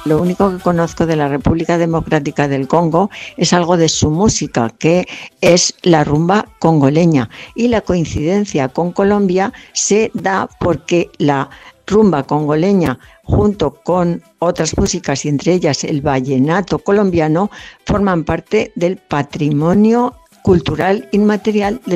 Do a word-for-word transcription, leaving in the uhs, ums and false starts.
Lo único que conozco de la República Democrática del Congo es algo de su música, que es la rumba congoleña. Y la coincidencia con Colombia se da porque la rumba congoleña, junto con otras músicas y entre ellas el vallenato colombiano, forman parte del patrimonio cultural inmaterial del